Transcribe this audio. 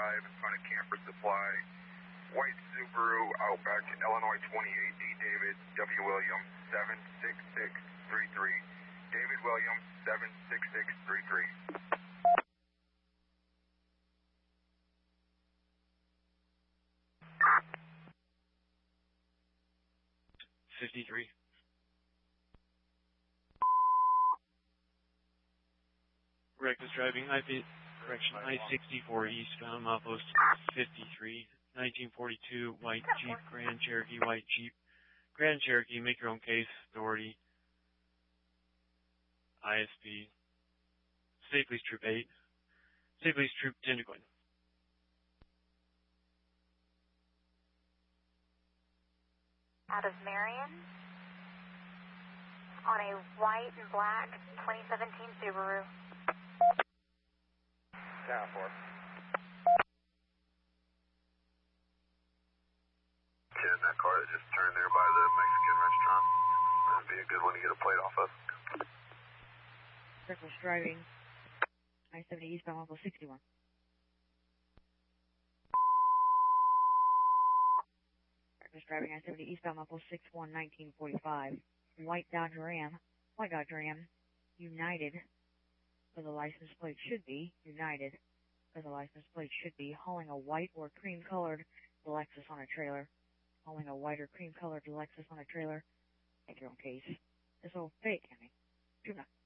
Drive in front of Camper Supply. White Subaru, Outback, Illinois 28, D. David, W. Williams, 76633. David Williams, 76633. 53. Reckless driving, I-64 eastbound, milepost 53, 1942, white Jeep, Grand Cherokee, white Jeep, Grand Cherokee, make your own case, authority, ISP, State Police Troop 8, State Police Troop 10 to Gwen. Out of Marion on a white and black 2017 Subaru. 10-4. 10, that car that just turned there by the Mexican restaurant. That'd be a good one to get a plate off of. Reckless driving, I-70 eastbound, level 61. Reckless driving, I-70 eastbound, level 61, 1945. White Dodge Ram, United, where the license plate should be, United, where the license plate should be, hauling a white or cream-colored Lexus on a trailer. Hauling a white or cream-colored Lexus on a trailer. Make your own case. It's all fake, Henry. Do not.